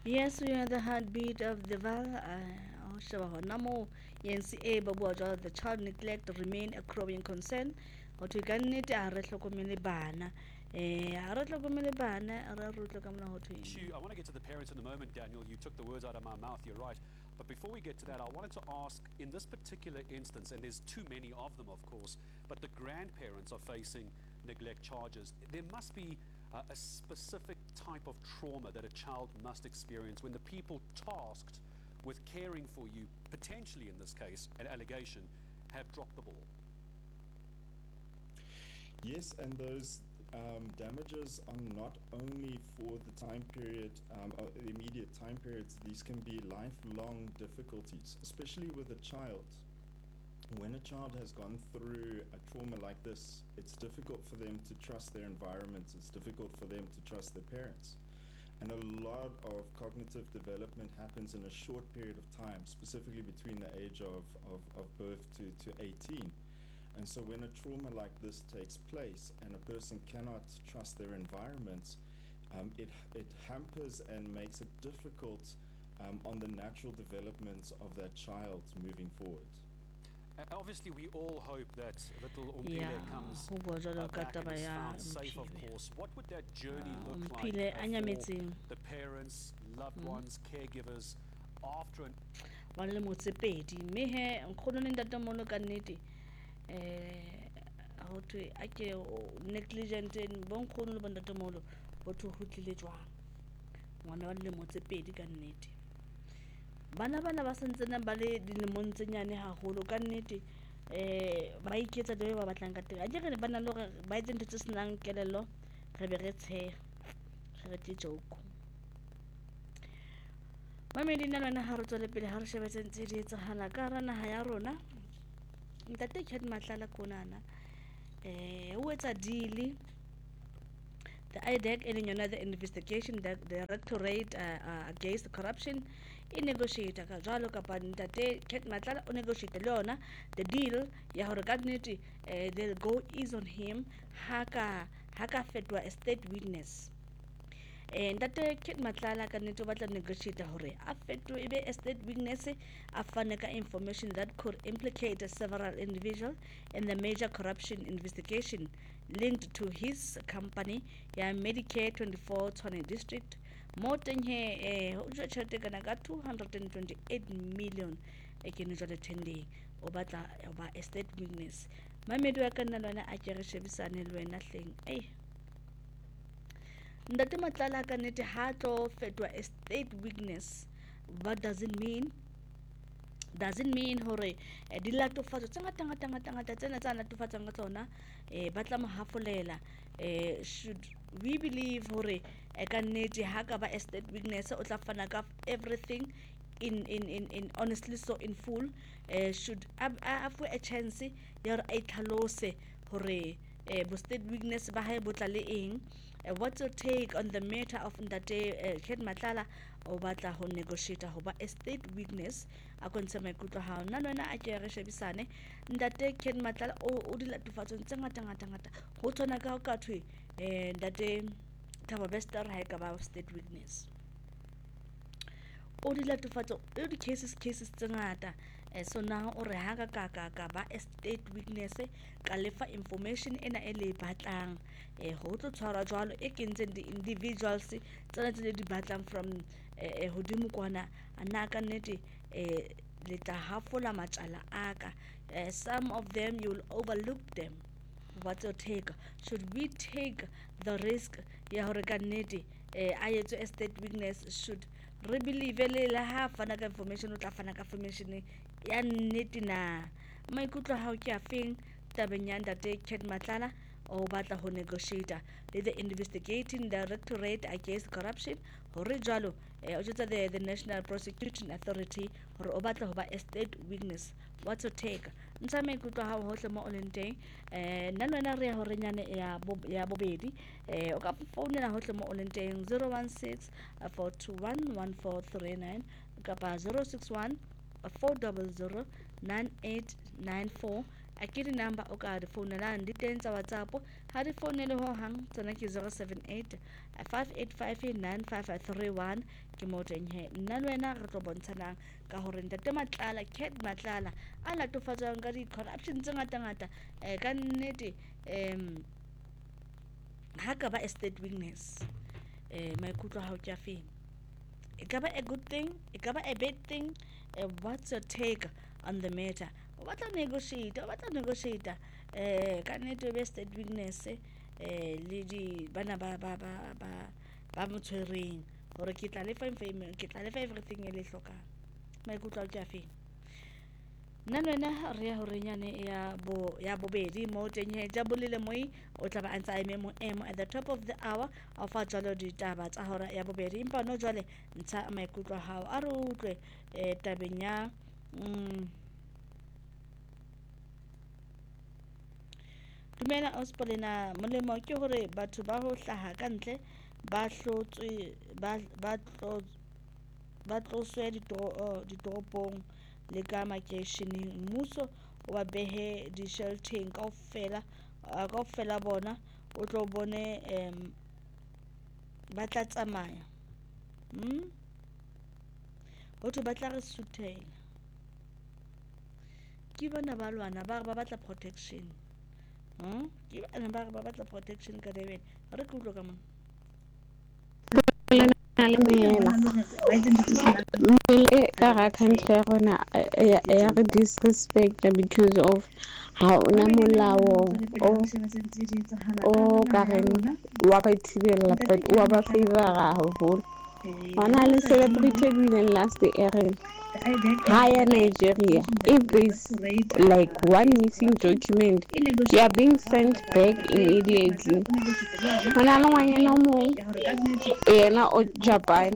Yes, we are the heartbeat of the val. Oh, shaba hona mo NCA ba bua jwalo the child neglect remain a growing concern. Ho thwe ka nnete ha re hlokomele bana. Ha re hlokomele bana, re rutla ka mona ho thweng. I want to get to the parents in a moment, Daniel. You took the words out of my mouth, you're right. But before we get to that, I wanted to ask in this particular instance, and there's too many of them, of course, but the grandparents are facing neglect charges. There must be a specific type of trauma that a child must experience when the people tasked with caring for you, potentially in this case, an allegation, have dropped the ball. Yes, and those damages are not only for the time period, or the immediate time periods, these can be lifelong difficulties, especially with a child. When a child has gone through a trauma like this, it's difficult for them to trust their environment, it's difficult for them to trust their parents. And a lot of cognitive development happens in a short period of time, specifically between the age of birth to 18. And so when a trauma like this takes place and a person cannot trust their environment, it hampers and makes it difficult on the natural development of that child moving forward. Obviously, we all hope that little Umpile Yeah, comes ho bua jwalo ka back and taba is ya found safe, of Mpile. course. What would that journey look like Mpile a nyametseng. for the parents, loved ones, caregivers after an Ba le motse pedi. Mme he nkgono le ntatemoholo ka nnete ho thwe a ke negligent bo nkgono le bo ntatemoholo ho thwe ho tlile jwang. Ngwana wa dilemo tse pedi ka nnete. Bana ba santsene ba le dilemong tse nyane haholo ka nnete ba iketsa dilo ba batlang ka teng. A ke re ba na le hore ba etse ntho tse senang kelello re be re tsheha re te joke. Mamedi nna lona ha re tswele pele ha re shebetse ntse di etsahala ka hara naha ya rona. Ntate Khet Matlala konana o etsa deal the IDEC e leng yona the investigation directorate against corruption e negotiate ka jwalo kapa ntate Khet Matlala o negotiate le yona the deal ya hore ka nnete they'll go ease on him haka fetwa a state witness. Ntate Khet Matlala ka nnete o batla negotiate hore a fetwe ebe a state witness a fane ka information that could implicate several individuals in the major corruption investigation linked to his company ya Medicare 24 Tshwane district mo teng he ho jwa tjhelete kana ka 228 million e ke ne jwale tending o batla ba a state witness. Mamedi wa ka nna lona a ke re shebisane le wena hleng Ntate Matlala ka nnete ha tlo fetwa a state witness. What does it mean? Does it mean hore di latofatso tse ngata tsena tsa latofatsang ka tsona ba tla mo hafolela? Should we believe hore ka nnete ha ka ba a state witness o tla fana ka everything in honestly so in full? Should a fuwe a chance ya hore a itlhalose hore bo state witness ba hae bo tla le eng? What's your take on the matter of Ntate Khet Matlala o batla ho negotiate ho ba a state witness a kontsha maikutlo ha nna lona a ke re shebisane Ntate Khet Matlala o di latofatsong tse ngata ho tsona ka ka thwe Ntate Thabo Bester ha e ka ba state witness o di latofatso o di cases tse ngata. So now o re ha ka ba a state witness ka lefa information ena e le batlang ho tlo tshwara jwalo e kentseng di individuals tsena tse di batlang from hodimo kwana ana ka nnete le tla hafola matsala aka. Some of them you will overlook them. What's your take? Should we take the risk ya hore ka nnete a etse a state witness? Should re believe le la ha fana ka information o tla fana ka information ya nnete na? Maikutlo ha o ke a feng tabeng ya Ntate Khet Matlala o batla ho negotiate le the investigating directorate against corruption hore jwalo o jwetsa the National Prosecuting Authority hore o batla ho ba a state witness? What's your take? Ntsha maikutlo ha hohle mo o leng teng nna lona re ya hore nyane ya bobedi o ka founela hohle mo o leng teng 016 421 1439 kapa 061 400 9894 a ke di-number o ka di founelang di teng tsa WhatsApp ha di founele ho hang tsona ke 078 585 9531 ke mo teng he nna le wena re tlo bontshanang ka hore ntate Matlala Cat Matlala a latofatswang ka di-corruption tse ngata-ngata ka nnete ha ka ba estate witness maikutlo a hao ke a feng e ka ba a good thing e ka ba a bad thing what's your take on the matter o batla negotiate ka nnete o be estate witness le di bana ba mo tshwereng hore ke tla lefa everything e le hlokang maikutlo a ke a feng nna le wena re ya hore nyane ya bobedi mo teng he Jabulile Moi o tla ba a ntse a eme moemo at the top of the hour of a jalo ditaba tsa hora ya bobedi empa no jwale ntsha maikutlo a hao a re utlwe tabeng ya dumela Ospolina molemo ke hore batho ba ho hlaha ka ntle ba tloswe ditoropong le ka makeisheneng mmuso o ba behe di-shelteng kaofela bona o tlo bone ba tla tsamaya batho ba tla re suthela ke bona ba lwana ba re ba batla protection ke bana ba re ba batla protection ka Durban re ke utlwa ka mona mmele ka ga country ya rona ya re disrespecta because of ha ona molao o ka reng wa ba thibela but wa ba favora haholo hona le celebrity in last year higher Nigeria. If there's like one missing document, they are being sent back immediately. When I know when you know more, Japan,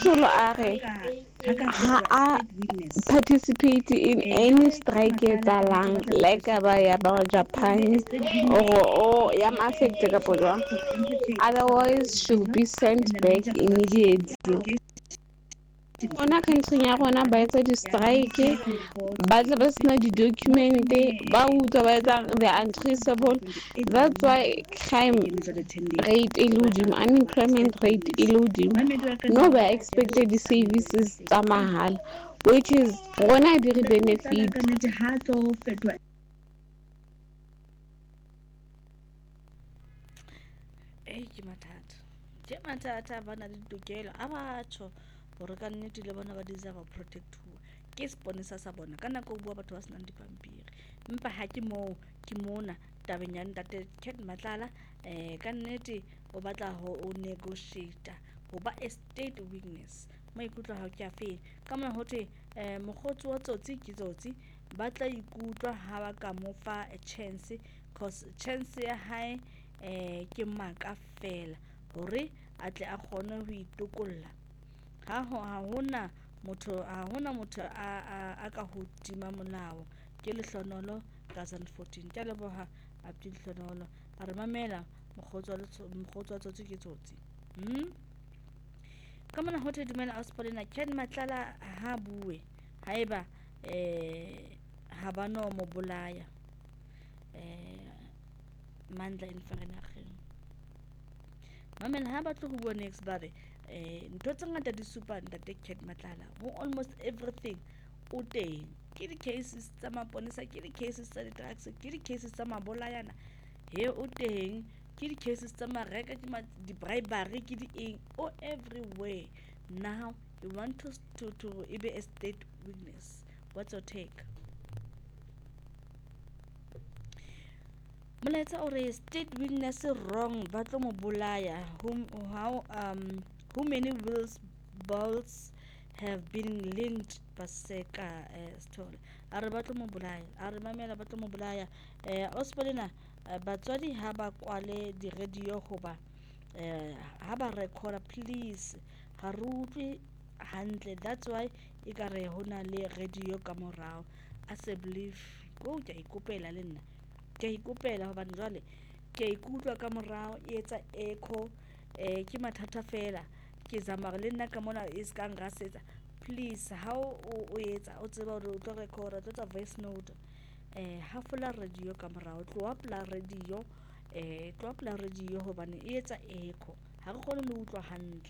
participate in any strike like about Japan or Yam affected. Otherwise, should be sent back immediately. Ona country ya rona ba etsa di-strike ba tla ba sena di-documente ba utswa ba etsa the untraceable. That's why crime rate e le hodimo, unemployment rate e le hodimo. No ba expected di-services tsa mahala which is rona di re benefit. ke mathata ba na le ditokelo a batho hore ka nnete le bona ba deserve protectuwa ke sponisa sa bona ka nako o bua batho ba senang dipampiri empa ha ke mona tabeng ya ntate Cat Matlala ka nnete o batla ho negotiate ho ba estate witness maikutlo a hao ke a feng ka mona hote mokgotsi wa tsotsi ke tsotsi ba tla ikutlwa ha ba ka mo fa a chance cause chance ya hae ke maka fela hore a tle a kgone ho itokolla ha hona motho a ka hodima molao ke lehlonolo ka 2014 ke leboha Abdi Lehlonolo a re mamela mokgotsi wa tsotsi ke tsotsi ka mona hote dumela Ospolina Cat Matlala ha bue haeba ha ba no mo bolaya Mandla Infernakhen mamela ha ba tlo go bua next ba re ntho tse ngata di supa ntate Cat Matlala ho almost everything o teng ke di-cases tsa maponesa ke di-cases tsa di-drugs ke di-cases tsa mabolayana he o teng ke di-cases tsa mareka ke di-bribery ke di-eng o everywhere now you want to be a state witness. What's your take? Molaetsa o re state witness wrong ba tlo mo bolaya who many balls have been linked Paseka story a re ba tlo mo bolaya a re mamela ba tlo mo bolaya Ospolina batswadi ha ba kwale di-radio hoba ha ba recorda please ha re utlwe hantle that's why e ka re hona le radio ka morao a se believe go ke ikopela le nna ke ikopela hobane jwale ke ikutlwa ka morao e etsa echo ke mathata fela ke zama le nna ka mona is ka ngasetsa please how o etsa o tseba hore o tlo recorda o tsa voice note hafola radio ka morao, tloapela radio hobane e etsa echo, ha re kgone le utlwa hantle.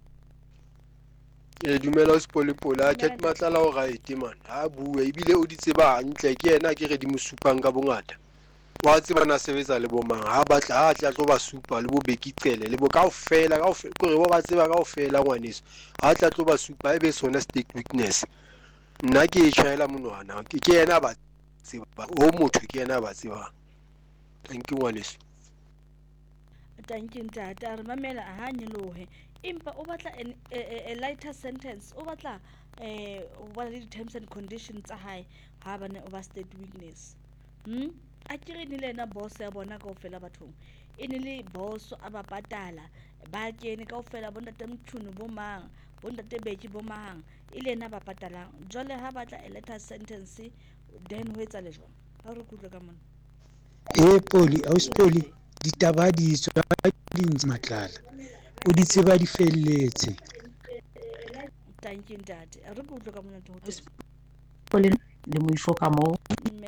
Dumela o Sepolepole, a Ket Matlala o right man, ha bua ebile o di tseba hantle, ke yena ke re di mo supang ka bongata. Wa tseba na sebetsa le bomang, ha batla ha tla tlo ba supa le bo Bekicele le bo kaofela kore bo ba tseba kaofela ngwaneso, ha tla tlo ba supa ebe sona state weakness. Nna ke e tjhaela monwana, ke yena ba tseba o motho ke yena ba tseba. Thank you ngwaneso. Thank you Ntata, re mamela ha nyelohe empa o batla a lighter sentence, o batla o ba le terms and conditions tsa hae ha bane over state weakness. A kere ni le na boss ya bona kaofela bathong, e ne le boss a ba patala ba kene kaofela bo ntate Mthunu bo mang bo ntate Beki bo mang, e le na ba patalang, jwale ha batla a letter sentence then ho etsa le jwang ha re kutlwe ka mona. Poli Auspoli ditaba di tswa di ntse Matlala o di tseba di felletse. Thank you Ntate, re kutlwe ka mona Poli le moifo ka mo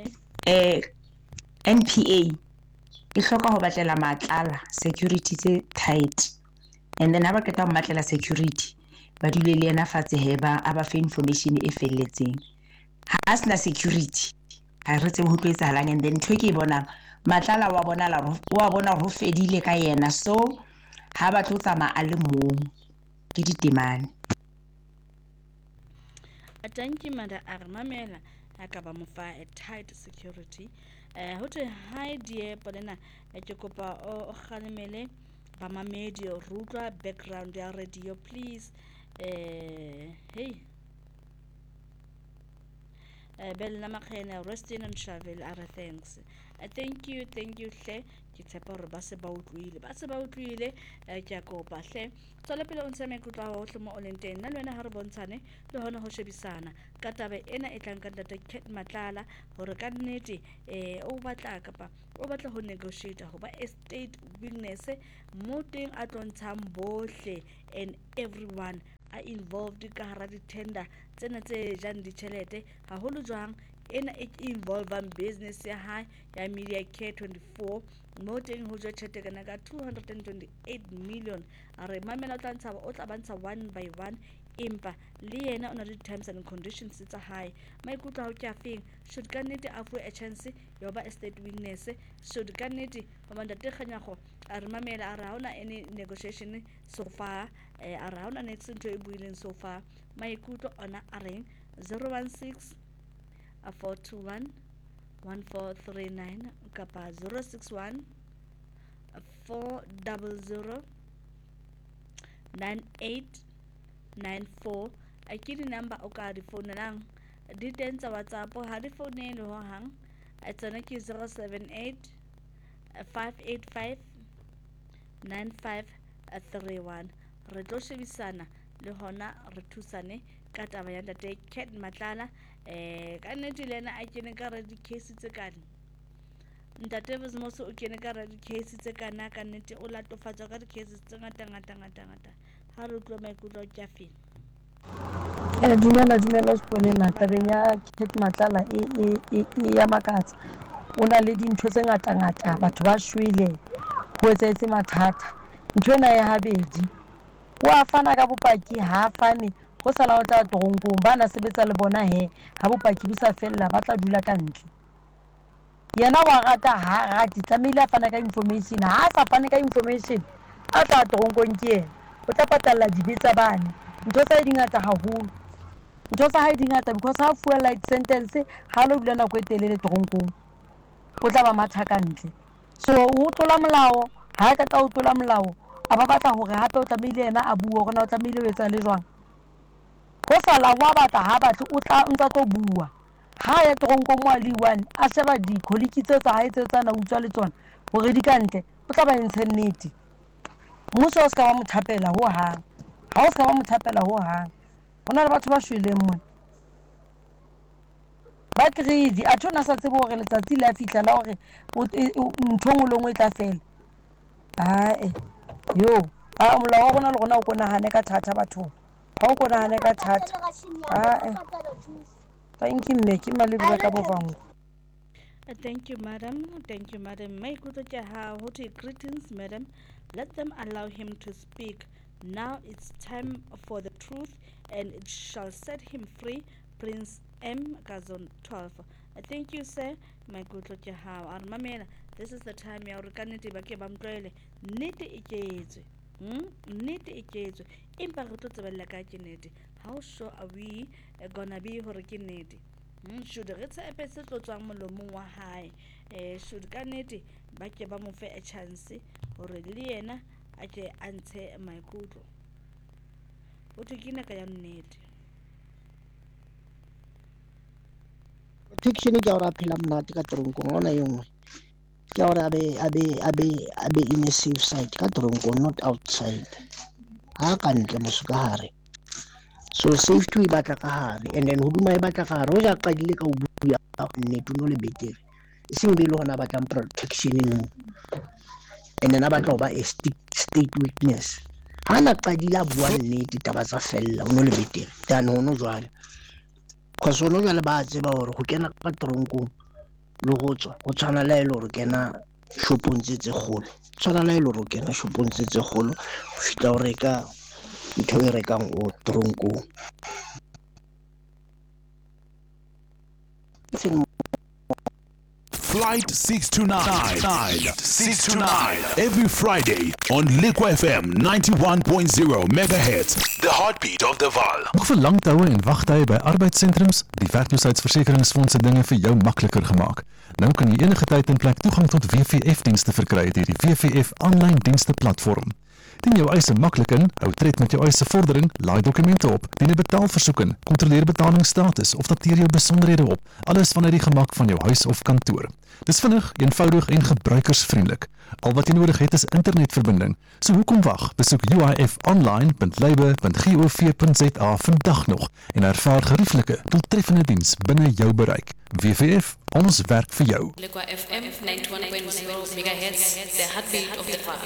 NPA e hloka ho batlela Matlala security tse tight, and then ha ba keta ho matlela security ba dule le yena fatshe heba a ba fe information e felletseng. Ha sna security ha re tsebe ho tlo etsahalang, and then ntho ke bona Matlala wa bona ho fedile ka yena, so ha ba tlo tsamaya a le mong ke ditemane. Thank you Mada Armamela akaba mo fa a tight security. Ho thwe hi dear Polena, ke kopa o kgalemele ba mamedi o rutwa background ya radio please. Hey Bella Makgena, Rustin and Shavel are thanks. Thank you hle, ke tshepa hore ba se ba utlwile ke a kopa hle tswela pele o ntse maikutlo a hohle mo o leng teng, nna le wena ha re bontshane le hona ho shebisana ka taba ena e tlang ka Ntate Ket Matlala hore ka nnete o batla kapa o batla ho negotiate ho ba estate weakness mo teng a tlontshang bohle and everyone are involved ka hara di-tender tsena tse jang ditjhelete haholo jwang ena e involvang business ya hae ya Media Care 24 mo teng ho jwa tjhelete kana ka 228 million. A re mamela o tla bantsha one by one, empa le yena o na le terms and conditions tsa hae. Maikutlo ha o ke afeng, should ka nnete a fuwe a chance ya ba estate weakness, should ka nnete ba Ntate Kganyago a re mamela a re ha ona any negotiation so far, a re ha ona next ntho e buileng so far. Maikutlo ona a reng 016 421 1439 kapa 061 400 9894 a ke di number o ka di founelang di teng tsa WhatsApp, ha di founele ho hang a tsona ke 078 585 9531. Re tlo shebisana le hona re thusane ka taba ya Ntate Ket Matlala. Ka nnete le ena a kene ka re di case tse kane, Ntate Bosmoso o kene ka re di case tse kana ka nnete o latofatswa ka di cases tse ngata ha re utlwa maikutlo ke a feng. Dumela Sepolela, tabeng ya Ket Matlala e ya makatsa, o na le dintho tse ngata batho ba shwele ho etsetse mathata. Ntho ena ya habedi o a fana ka bopaki, ha fane go sala o tla toronkong ba na sebetsa le bona ha bopaki bo sa fella ba tla dula ka ntle. Yena wa rata ha rati tlamehile a fana ka information, ha sa fane ka information a tla toronkong ke yena o tla patalla dibetsa bane. Ntho tsa di ngata haholo, ntho tsa hae di ngata because ha fuwa light sentence ha lo dula nako e telele toronkong o tla ba matha ka ntle. So o tlola molao, ha ka o tlola molao a ba batla hore hape o tlamehile yena a bua hore na o tlamehile ho etsa le jwang. Ho sala wa batla ha batle o tla ntsa tlo bua ha ya toronkong mo ali one a sheba di colleague tsa hae tse tsana utswa le tsona hore di ka ntle o tla ba ntshe nnete. Mmuso o ska ba mothapela ho hang, ha o ska ba mothapela ho hang. Hona le batho ba shweleng mona ba greedy a thona sa tsebe hore letsatsi la fihla la hore ntho ngwe le ngwe e tla fela. Molao wa rona le rona o ko nahane ka thata bathong, ha o ko nahane ka thata. Thank you mme, ke malebela ka bobango. Thank you, madam. Thank you, madam. Maikuto Jaha, Hoti, greetings, madam. Let them allow him to speak. Now it's time for the truth, and it shall set him free. Prince M. Kazon 12. Thank you, sir. Maikuto Jaha. Armamela, this is the time ya Rukaniti Bakebam Trele. Niti Ikeze. Niti Ikeze. Impact to the Lakakineti. How sure are we gonna be Hurricaneti? Should retsa epese tlo tswang molomong wa hae should ka nnete ba ke ba mo fe a chance gore le yena a ke a ntshe maikutlo o thukina ka ya nnete protection ke ora phela mnate ka tronko ngona yengwe ke ora abe in a safe side ka tronko, not outside ha ka ntle mosukahare. So safety e batla ka hare, and then hoduma e batla ka hare o ja qadile ka o bua nnete no le betere e seng be le hona batlang protection no, and then a batla ho ba a state witness ha na qadile a bua nnete taba tsa fella o no le betere tane hono jwale cause ono jwale ba tseba hore go kena ka tronkong le go tswa go tshwana la ile hore kena shopong tse kgolo, tshwana la ile hore kena shopong tse kgolo go fitla o reka ntho e rekang o tronkong. Flight 629 every Friday on Liqua FM 91.0 MHz. The heartbeat of the Vaal. Nog vir langtoue en wagtye by arbeidssentrums, die werkloosheidsversekeringsfonds se dinge vir jou makliker gemaak. Nou kan jy enige tyd en plek toegang tot WVF-dienste verkry deur die WVF aanlyn dienste platform. Dien jou eise maklik in, hou tred met jou eise vordering, laai dokumente op, dien 'n betaalversoek in, kontroleer betalingsstatus of dateer jou besonderhede op, alles vanuit die gemak van jou huis of kantoor. Dis vinnig, eenvoudig en gebruikersvriendelik. Al wat jy nodig het is internetverbinding. So hoekom wag? Besoek uifonline.labour.gov.za vandag nog en ervaar gerieflike, doeltreffende diens binne jou bereik. WVF, ons werk vir jou. Liqua FM 91.0 MHz, the heartbeat of the Vaal.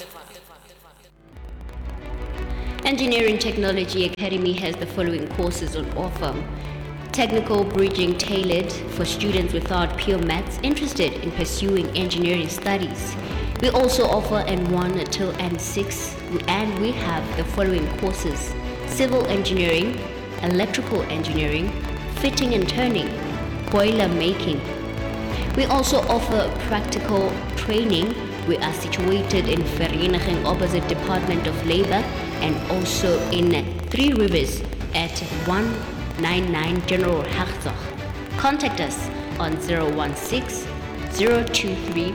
Engineering Technology Academy has the following courses on offer. Technical Bridging tailored for students without pure maths interested in pursuing engineering studies. We also offer N1 till N6 and we have the following courses: Civil Engineering, Electrical Engineering, Fitting and Turning, Boiler Making. We also offer practical training. We are situated in Vereeniging opposite Department of Labor and also in Three Rivers at 199 General Hertzog. Contact us on 016 023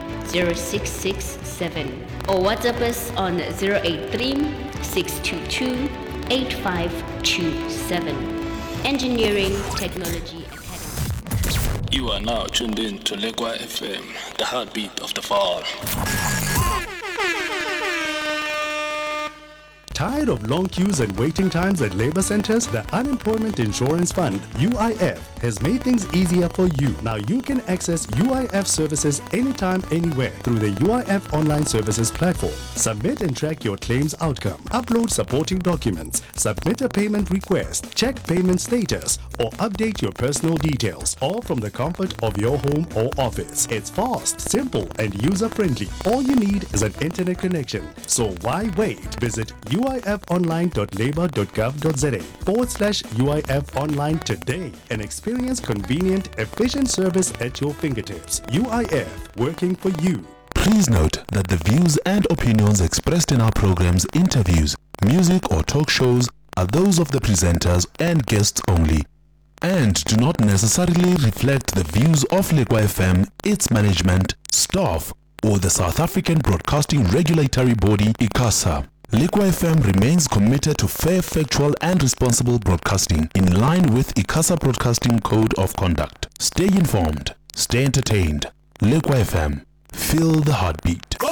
0667 or WhatsApp us on 083 622 8527. Engineering Technology Academy. You are now tuned in to Liqua FM, the heartbeat of the Vaal. Tired of long queues and waiting times at labor centers? The Unemployment Insurance Fund, UIF, has made things easier for you. Now you can access UIF services anytime, anywhere through the UIF Online Services platform. Submit and track your claims outcome. Upload supporting documents. Submit a payment request. Check payment status or update your personal details, all from the comfort of your home or office. It's fast, simple, and user-friendly. All you need is an internet connection. So why wait? Visit uifonline.labor.gov.za/UIF Online today and experience convenient, efficient service at your fingertips. UIF, working for you. Please note that the views and opinions expressed in our programs, interviews, music or talk shows are those of the presenters and guests only and do not necessarily reflect the views of Liqua FM, its management, staff, or the South African Broadcasting Regulatory Body, ICASA. Liqua FM remains committed to fair, factual and responsible broadcasting in line with ICASA Broadcasting Code of Conduct. Stay informed, stay entertained. Liqua FM, feel the heartbeat.